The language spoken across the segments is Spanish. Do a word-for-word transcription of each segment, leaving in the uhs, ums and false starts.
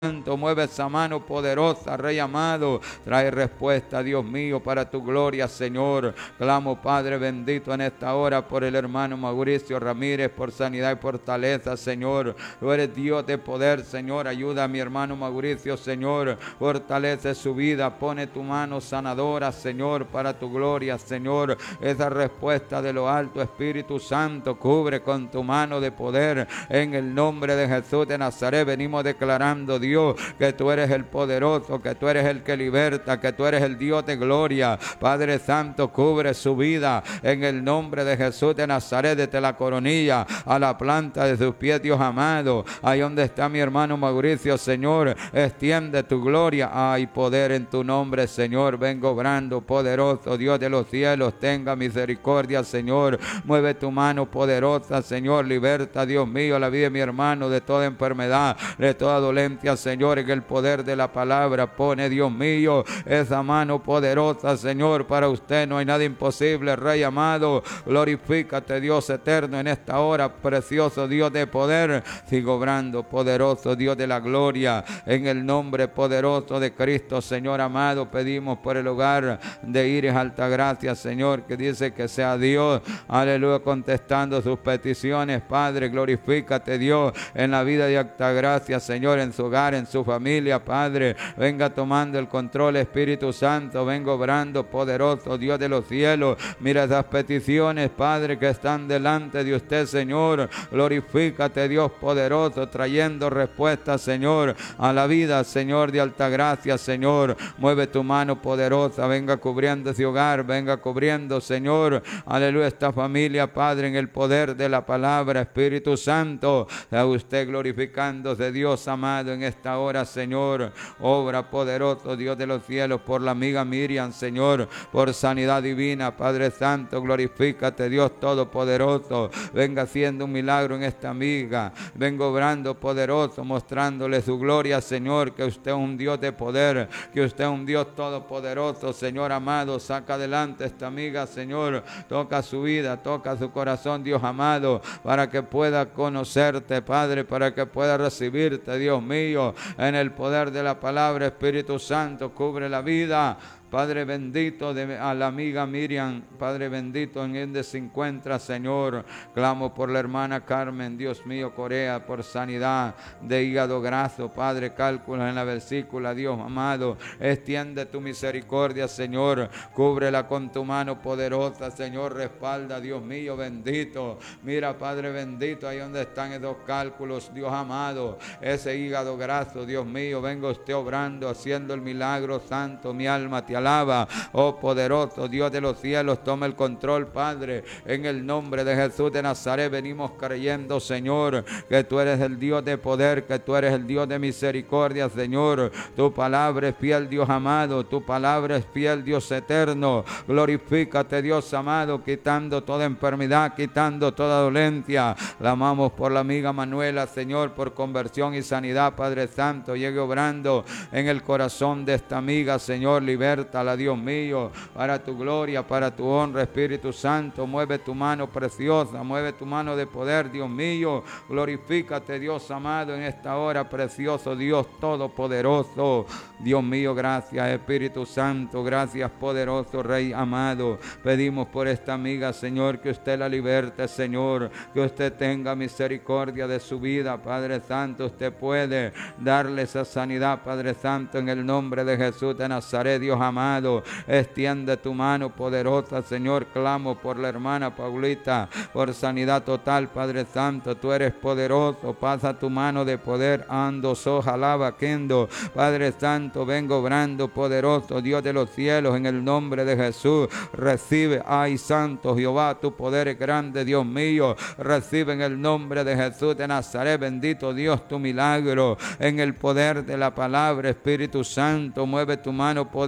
Santo, mueve esa mano poderosa, Rey amado, trae respuesta, Dios mío, para tu gloria, Señor. Clamo, Padre bendito, en esta hora por el hermano Mauricio Ramírez, por sanidad y fortaleza, Señor. Tú eres Dios de poder, Señor. Ayuda a mi hermano Mauricio, Señor. Fortalece su vida, pone tu mano sanadora, Señor, para tu gloria, Señor. Esa respuesta de lo alto, Espíritu Santo, cubre con tu mano de poder. En el nombre de Jesús de Nazaret venimos declarando, Dios, Dios, que tú eres el poderoso, que tú eres el que liberta, que tú eres el Dios de gloria. Padre Santo, cubre su vida en el nombre de Jesús de Nazaret, desde la coronilla a la planta de sus pies, Dios amado. Ahí donde está mi hermano Mauricio, Señor, extiende tu gloria. Hay poder en tu nombre, Señor. Vengo obrando, poderoso Dios de los cielos, tenga misericordia, Señor. Mueve tu mano poderosa, Señor. Liberta, Dios mío, la vida de mi hermano de toda enfermedad, de toda dolencia, Señor, en el poder de la palabra. Pone, Dios mío, esa mano poderosa, Señor. Para usted no hay nada imposible, Rey amado. Glorifícate, Dios eterno, en esta hora, precioso Dios de poder. Sigo obrando, poderoso Dios de la gloria, en el nombre poderoso de Cristo, Señor amado. Pedimos por el hogar de Iris Altagracia, Señor, que dice que sea Dios, aleluya, contestando sus peticiones. Padre, glorifícate, Dios, en la vida de Altagracia, Señor, en su hogar, en su familia, Padre. Venga tomando el control, Espíritu Santo. Vengo obrando, poderoso Dios de los cielos. Mira esas peticiones, Padre, que están delante de usted, Señor. Glorifícate, Dios poderoso, trayendo respuestas, Señor, a la vida, Señor, de Altagracia, Señor. Mueve tu mano poderosa, venga cubriendo ese hogar, venga cubriendo, Señor, aleluya, esta familia, Padre, en el poder de la palabra. Espíritu Santo, a usted glorificándose, Dios amado, en esta hora, Señor. Obra poderoso, Dios de los cielos, por la amiga Miriam, Señor, por sanidad divina, Padre Santo. Glorifícate, Dios todopoderoso. Venga haciendo un milagro en esta amiga. Vengo obrando poderoso, mostrándole su gloria, Señor, que usted es un Dios de poder, que usted es un Dios todopoderoso, Señor amado. Saca adelante esta amiga, Señor. Toca su vida, toca su corazón, Dios amado, para que pueda conocerte, Padre, para que pueda recibirte, Dios mío, en el poder de la palabra. Espíritu Santo, cubre la vida, Padre bendito, de a la amiga Miriam, Padre bendito, en donde se encuentra, Señor. Clamo por la hermana Carmen, Dios mío, Corea, por sanidad de hígado graso, Padre. Cálculos en la vesícula, Dios amado. Extiende tu misericordia, Señor. Cúbrela con tu mano poderosa, Señor. Respalda, Dios mío, bendito. Mira, Padre bendito, ahí donde están esos cálculos, Dios amado. Ese hígado graso, Dios mío, vengo usted obrando, haciendo el milagro, Santo. Mi alma te alaba, oh poderoso Dios de los cielos. Toma el control, Padre, en el nombre de Jesús de Nazaret. Venimos creyendo, Señor, que tú eres el Dios de poder, que tú eres el Dios de misericordia, Señor. Tu palabra es fiel, Dios amado. Tu palabra es fiel, Dios eterno. Glorifícate, Dios amado, quitando toda enfermedad, quitando toda dolencia. La amamos por la amiga Manuela, Señor, por conversión y sanidad, Padre Santo. Llegue obrando en el corazón de esta amiga, Señor. Liberta a Dios mío, para tu gloria, para tu honra, Espíritu Santo. Mueve tu mano preciosa, mueve tu mano de poder, Dios mío. Glorifícate, Dios amado, en esta hora, precioso Dios todopoderoso. Dios mío, gracias, Espíritu Santo, gracias, poderoso Rey amado. Pedimos por esta amiga, Señor, que usted la liberte, Señor, que usted tenga misericordia de su vida, Padre Santo. Usted puede darle esa sanidad, Padre Santo, en el nombre de Jesús de Nazaret, Dios amado. Extiende tu mano poderosa, Señor. Clamo por la hermana Paulita, por sanidad total, Padre Santo. Tú eres poderoso, pasa tu mano de poder. Ando, soja, lava, kendo, Padre Santo, vengo obrando, poderoso Dios de los cielos, en el nombre de Jesús. Recibe, ay Santo Jehová, tu poder es grande, Dios mío. Recibe en el nombre de Jesús de Nazaret, bendito Dios, tu milagro, en el poder de la palabra. Espíritu Santo, mueve tu mano poderosa,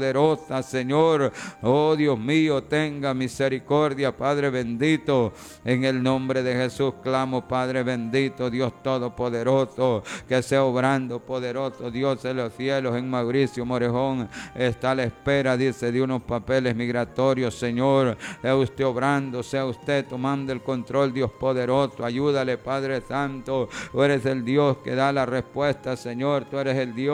poderosa, Señor. Oh Dios mío, tenga misericordia, Padre bendito. En el nombre de Jesús clamo, Padre bendito, Dios todopoderoso, que sea obrando poderoso, Dios de los cielos. En Mauricio Morejón está a la espera, dice, de unos papeles migratorios, Señor. Sea usted obrando, sea usted tomando el control, Dios poderoso. Ayúdale, Padre Santo. Tú eres el Dios que da la respuesta, Señor. Tú eres el Dios